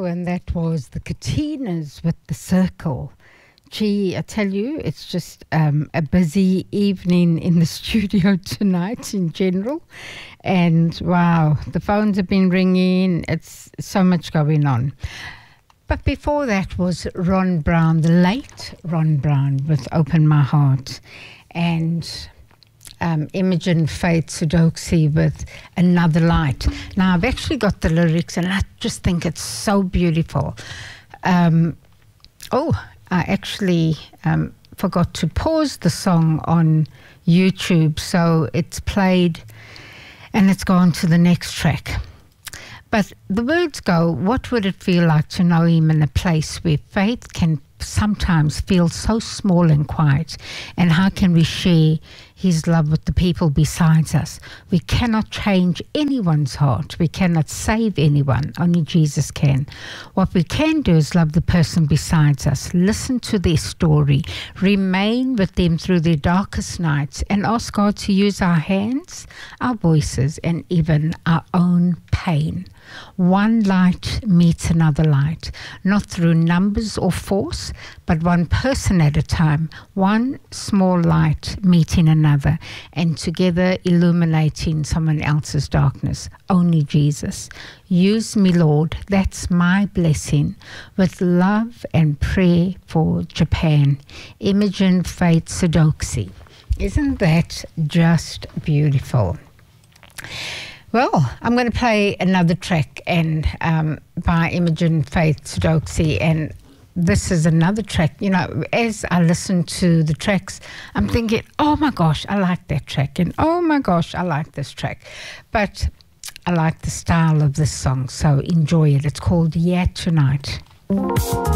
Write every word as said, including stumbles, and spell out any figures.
and that was the Katinas with The Circle. Gee, I tell you, it's just um, a busy evening in the studio tonight in general. And wow, the phones have been ringing. It's so much going on. But before that was Ron Brown, the late Ron Brown with Open My Heart. And um, Imogen Faith Sudoksi with Another Light. Now, I've actually got the lyrics and I just think it's so beautiful. Um, oh, I actually um, forgot to pause the song on YouTube, so it's played and it's gone to the next track. But the words go, what would it feel like to know him in a place where faith can sometimes feel so small and quiet? And how can we share his love with the people besides us? We cannot change anyone's heart. We cannot save anyone. Only Jesus can. What we can do is love the person besides us, listen to their story, remain with them through their darkest nights, and ask God to use our hands, our voices, and even our own pain. One light meets another light, not through numbers or force, but one person at a time, one small light meeting another, and together illuminating someone else's darkness. Only Jesus. Use me, Lord, that's my blessing, with love and prayer for Japan. Imogen Faith Sudoksi. Isn't that just beautiful? Well, I'm going to play another track and um, by Imogen Faith Sudoksi, and this is another track. You know, as I listen to the tracks, I'm thinking, oh my gosh, I like that track, and oh my gosh, I like this track. But I like the style of this song, so enjoy it. It's called Yeah Tonight.